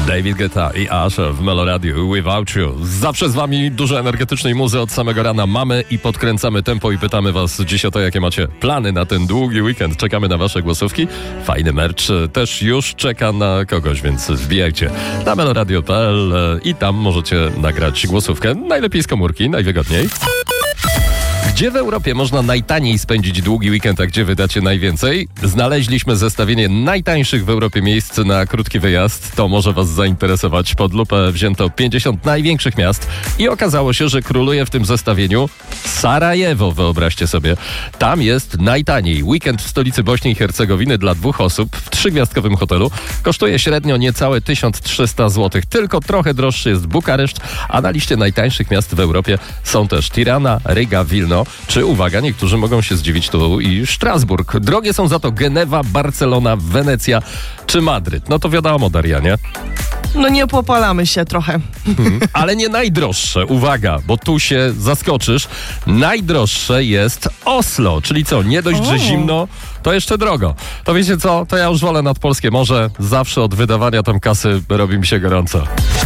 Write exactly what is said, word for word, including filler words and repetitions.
David Guetta i Usher w Meloradiu Without You. Zawsze z wami dużo energetycznej muzy od samego rana mamy i podkręcamy tempo i pytamy was dziś o to, jakie macie plany na ten długi weekend. Czekamy na wasze głosówki. Fajny merch też już czeka na kogoś, więc wbijajcie na meloradio kropka p l i tam możecie nagrać głosówkę. Najlepiej z komórki, najwygodniej. Gdzie w Europie można najtaniej spędzić długi weekend, a gdzie wydacie najwięcej? Znaleźliśmy zestawienie najtańszych w Europie miejsc na krótki wyjazd. To może was zainteresować. Pod lupę wzięto pięćdziesiąt największych miast i okazało się, że króluje w tym zestawieniu Sarajewo, wyobraźcie sobie. Tam jest najtaniej. Weekend w stolicy Bośni i Hercegowiny dla dwóch osób w trzygwiazdkowym hotelu kosztuje średnio niecałe tysiąc trzysta złotych. Tylko trochę droższy jest Bukareszt, a na liście najtańszych miast w Europie są też Tirana, Riga, Wilno, czy, uwaga, niektórzy mogą się zdziwić, tu i Strasburg. Drogie są za to Genewa, Barcelona, Wenecja czy Madryt. No to wiadomo, Daria, nie? No nie popalamy się trochę. Hmm, ale nie najdroższe, uwaga, bo tu się zaskoczysz. Najdroższe jest Oslo, czyli co, nie dość, że zimno, to jeszcze drogo. To wiecie co, to ja już wolę nad polskie morze. Zawsze od wydawania tam kasy robi mi się gorąco.